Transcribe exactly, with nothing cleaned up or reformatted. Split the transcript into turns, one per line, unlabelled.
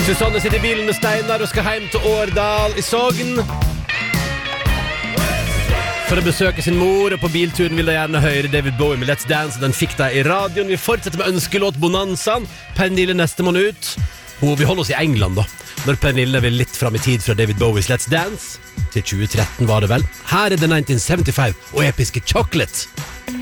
Susanne sitter i bilen med Steinar og skal hjem til Årdal i Sogn for å besøke sin mor, og på bilturen vil de gjerne høre David Bowie med Let's Dance, og den fikk de i radioen. Vi fortsetter med ønskelåt Bonanzaen. Pernille nestemann ut. Og vi holder oss i England da, når Pernille vil litt fram i tid fra David Bowies Let's Dance til tjue tretten var det vel. Her er det nitten syttifem og episke Chocolate.